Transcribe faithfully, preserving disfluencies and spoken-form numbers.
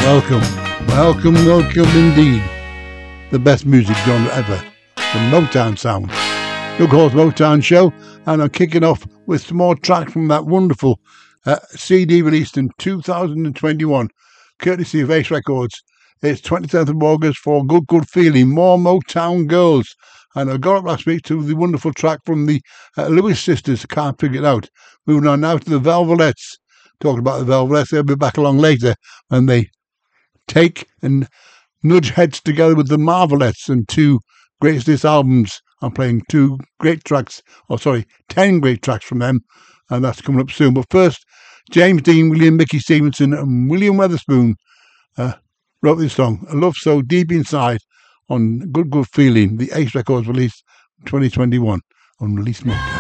Welcome, welcome, welcome indeed. The best music genre ever, the Motown sound. Your calls Motown Show, and I'm kicking off with some more tracks from that wonderful uh, C D released in two thousand twenty-one, courtesy of Ace Records. It's twenty-seventh of August for Good Good Feeling, more Motown Girls. And I got up last week to the wonderful track from the uh, Lewis Sisters, Can't Figure It Out. Moving on now to the Velvelettes. Talking about the Velvelettes, they'll be back along later when they take and nudge heads together with the Marvelettes and two greatest hits albums. I'm playing two great tracks, or sorry, ten great tracks from them, and that's coming up soon. But first, James Dean, William Mickey Stevenson, and William Weatherspoon uh, wrote this song, A Love So Deep Inside, on Good Good Feeling, the Ace Records release twenty twenty-one on Release Motown.